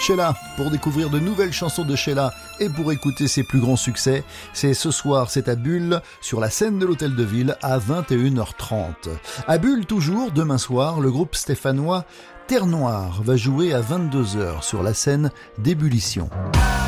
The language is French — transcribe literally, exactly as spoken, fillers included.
Sheila pour découvrir de nouvelles chansons de Sheila et pour écouter ses plus grands succès. C'est ce soir, c'est à Bulle, sur la scène de l'Hôtel de Ville à vingt et une heures trente. À Bulle toujours, demain soir, le groupe stéphanois Terre Noire va jouer à vingt-deux heures sur la scène d'Ébullition.